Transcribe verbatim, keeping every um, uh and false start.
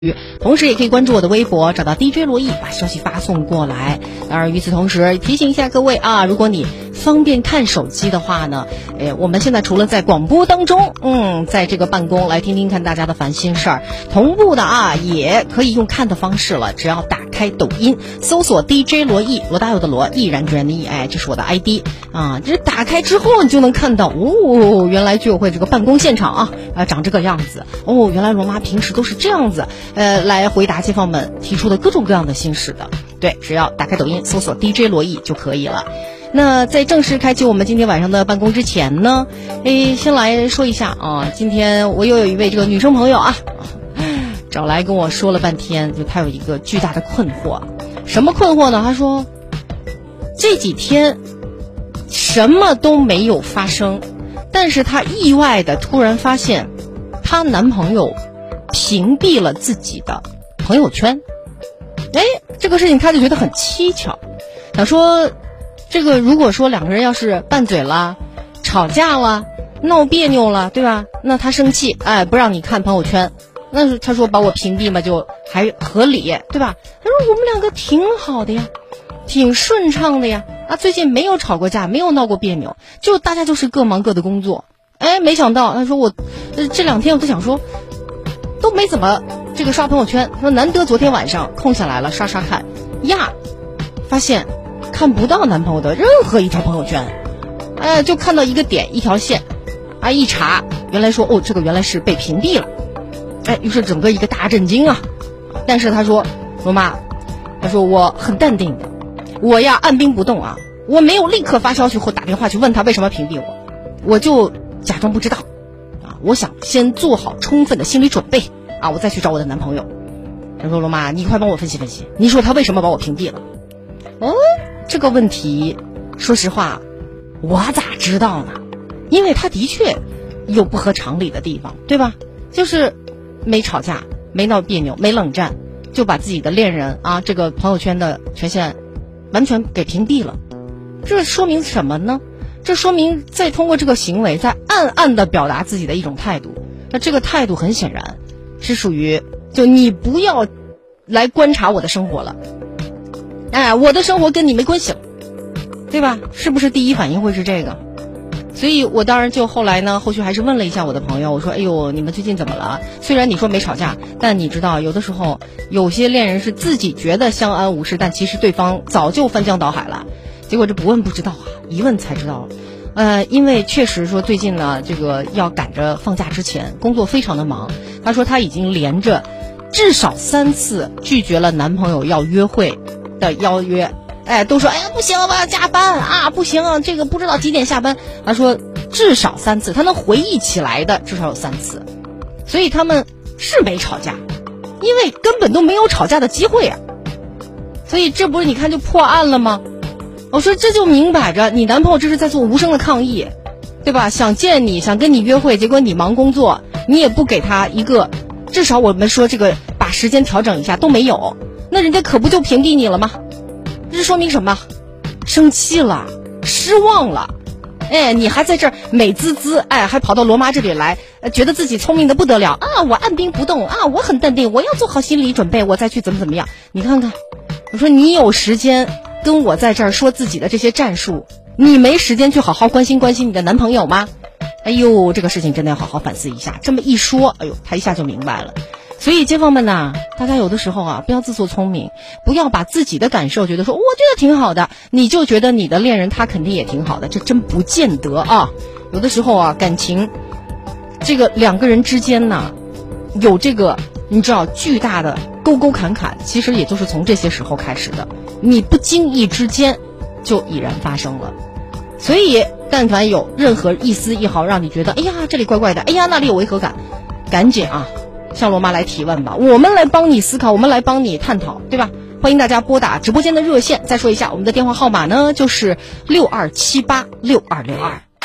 同时也可以关注我的微博，找到 D J 罗毅，把消息发送过来。当然与此同时提醒一下各位啊，如果你方便看手机的话呢，诶，我们现在除了在广播当中，嗯，在这个办公来听听看大家的烦心事儿，同步的啊，也可以用看的方式了。只要打开抖音，搜索 D J 罗毅，罗大佑的罗，毅然决然的毅，哎，这是我的 I D 啊。这打开之后，你就能看到，哦，原来居委会这个办公现场啊，啊，长这个样子。哦，原来罗妈平时都是这样子。呃，来回答街坊们提出的各种各样的心事的，对，只要打开抖音搜索 D J 罗毅就可以了。那在正式开启我们今天晚上的办公之前呢，诶，先来说一下啊，今天我又有一位这个女生朋友啊，找来跟我说了半天，就她有一个巨大的困惑，什么困惑呢？她说这几天什么都没有发生，但是她意外的突然发现她男朋友屏蔽了自己的朋友圈。哎，这个事情他就觉得很蹊跷，想说这个如果说两个人要是拌嘴了，吵架了，闹别扭了，对吧？那他生气，哎，不让你看朋友圈，那他说把我屏蔽嘛，就还合理，对吧？他说我们两个挺好的呀，挺顺畅的呀，啊，最近没有吵过架，没有闹过别扭，就大家就是各忙各的工作。哎，没想到他说我呃这两天我都想说都没怎么这个刷朋友圈，说难得昨天晚上空下来了，刷刷看呀，发现看不到男朋友的任何一条朋友圈，哎，就看到一个点一条线，啊，一查原来说哦，这个原来是被屏蔽了，哎，于是整个一个大震惊啊。但是他说罗妈，他说我很淡定的，我呀按兵不动啊，我没有立刻发消息或打电话去问他为什么屏蔽我，我就假装不知道啊，我想先做好充分的心理准备啊，我再去找我的男朋友。他说罗妈，你快帮我分析分析，你说他为什么把我屏蔽了？哦，这个问题说实话我咋知道呢？因为他的确有不合常理的地方，对吧？就是没吵架，没闹别扭，没冷战，就把自己的恋人啊这个朋友圈的权限完全给屏蔽了。这说明什么呢？这说明在通过这个行为在暗暗地表达自己的一种态度。那这个态度很显然是属于就你不要来观察我的生活了，哎，我的生活跟你没关系了，对吧？是不是第一反应会是这个？所以我当然就后来呢，后续还是问了一下我的朋友，我说哎呦，你们最近怎么了？虽然你说没吵架，但你知道有的时候有些恋人是自己觉得相安无事，但其实对方早就翻江倒海了。结果这不问不知道啊，一问才知道。呃，因为确实说最近呢，这个要赶着放假之前，工作非常的忙。她说她已经连着至少三次拒绝了男朋友要约会的邀约，哎，都说哎呀不行，我要加班啊，不行，这个不知道几点下班。她说至少三次，她能回忆起来的至少有三次。所以他们是没吵架，因为根本都没有吵架的机会啊。所以这不是你看就破案了吗？我说这就明摆着你男朋友这是在做无声的抗议，对吧？想见你，想跟你约会，结果你忙工作，你也不给他一个，至少我们说这个把时间调整一下都没有，那人家可不就屏蔽你了吗？这说明什么？生气了，失望了，哎，你还在这儿美滋滋，哎，还跑到罗妈这里来，觉得自己聪明的不得了啊！我按兵不动啊，我很淡定，我要做好心理准备，我再去怎么怎么样。你看看，我说你有时间跟我在这儿说自己的这些战术，你没时间去好好关心关心你的男朋友吗？哎呦，这个事情真的要好好反思一下。这么一说，哎呦，他一下就明白了。所以街坊们呐，大家有的时候啊，不要自作聪明，不要把自己的感受觉得说我觉得挺好的，你就觉得你的恋人他肯定也挺好的，这真不见得啊。有的时候啊，感情这个两个人之间呢，有这个你知道巨大的沟沟坎坎，其实也就是从这些时候开始的，你不经意之间就已然发生了。所以但凡有任何一丝一毫让你觉得哎呀这里怪怪的，哎呀那里有违和感，赶紧啊向罗妈来提问吧，我们来帮你思考，我们来帮你探讨，对吧？欢迎大家拨打直播间的热线，再说一下我们的电话号码呢，就是六二七八六二六二。